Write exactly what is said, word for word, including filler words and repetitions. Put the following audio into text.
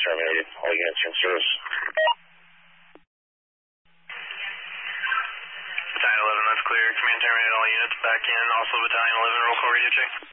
terminated. All units are in service. Battalion eleven, that's clear. Command terminated. All units back in. Also Battalion eleven, roll call radio check.